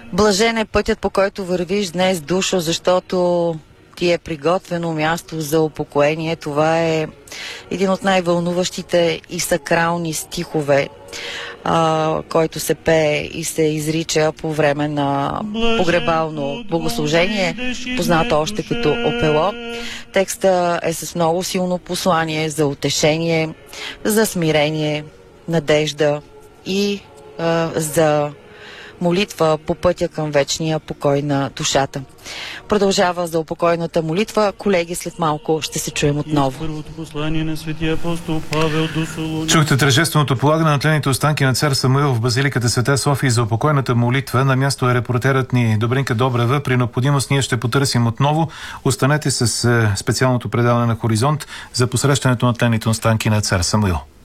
Блажен е пътят, по който вървиш днес, душо, защото ти е приготвено място за упокоение. Това е един от най-вълнуващите и сакрални стихове, който се пее и се изрича по време на погребално богослужение, познато още като опело. Текстът е с много силно послание за утешение, за смирение, надежда и за молитва по пътя към вечния покой на душата. Продължава за упокойната молитва. Колеги, след малко ще се чуем отново. Първото послание на светия апостол Павел до Солуни. Чухте тържественото полагане на тлените останки на цар Самуил в базиликата Света София за упокойната молитва. На място е репортерът ни Добринка Добрева. При необходимост ние ще потърсим отново. Останете с специалното предаване на Хоризонт за посрещането на тлените останки на цар Самуил.